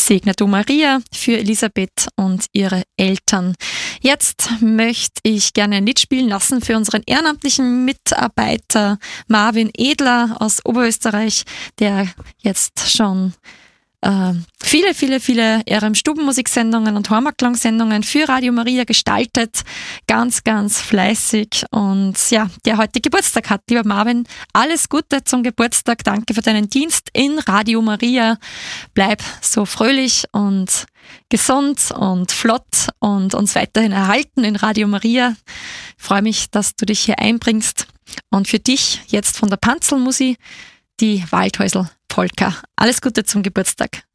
Segne du Maria für Elisabeth und ihre Eltern. Jetzt möchte ich gerne ein Lied spielen lassen für unseren ehrenamtlichen Mitarbeiter Marvin Edler aus Oberösterreich, der jetzt schon viele RM-Stubenmusiksendungen und Heimatklangsendungen für Radio Maria gestaltet. Ganz, ganz fleißig und ja, der heute Geburtstag hat. Lieber Marvin, alles Gute zum Geburtstag. Danke für deinen Dienst in Radio Maria. Bleib so fröhlich und gesund und flott und uns weiterhin erhalten in Radio Maria. Ich freue mich, dass du dich hier einbringst. Und für dich jetzt von der Panzelmusik die Waldhäusl Polka. Alles Gute zum Geburtstag.